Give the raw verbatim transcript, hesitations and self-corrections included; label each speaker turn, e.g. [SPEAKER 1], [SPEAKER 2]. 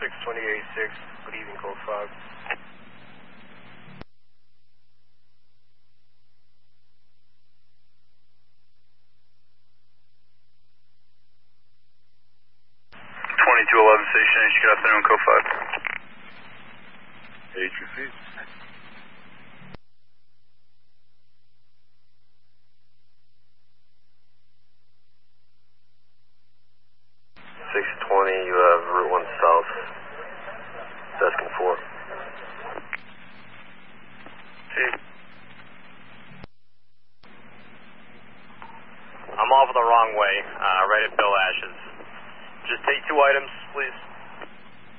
[SPEAKER 1] six twenty-eight six, good evening, code five.
[SPEAKER 2] twenty-two eleven Station H, good afternoon, code five.
[SPEAKER 3] H, receive.
[SPEAKER 1] six twenty, you have Route one South, Deskin four.
[SPEAKER 2] Chief.
[SPEAKER 4] I'm off the wrong way, uh, right at Bill Ash's. Just take two items, please.